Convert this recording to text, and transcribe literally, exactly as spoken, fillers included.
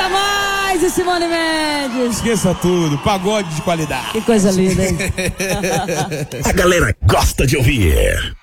mais e Simone Mendes. Esqueça tudo, pagode de qualidade. Que coisa linda, hein? A galera gosta de ouvir.